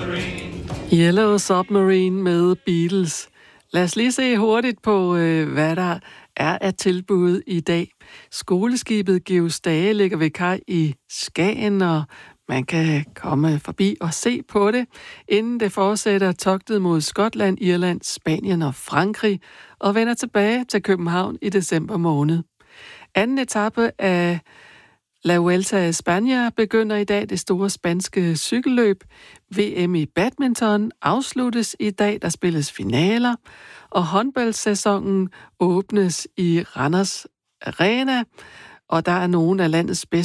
Yellow Submarine med Beatles. Lad os lige se hurtigt på, hvad der er af tilbud i dag. Skoleskibet Georg Stage ligger ved kaj i Skagen, og man kan komme forbi og se på det, inden det fortsætter togtet mod Skotland, Irland, Spanien og Frankrig, og vender tilbage til København i december måned. Anden etape af La Vuelta a España begynder i dag. Det store spanske cykelløb. VM i badminton afsluttes i dag. Der spilles finaler. Og håndboldsæsonen åbnes i Randers Arena. Og der er nogle af landets bedste